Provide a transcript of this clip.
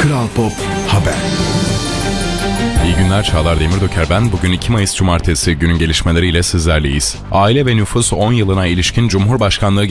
Kral Pop Haber. İyi günler, Çağlar Demirdoker ben. Bugün 2 Mayıs Cumartesi, günün gelişmeleriyle sizlerleyiz. Aile ve Nüfus 10 yılına ilişkin Cumhurbaşkanlığı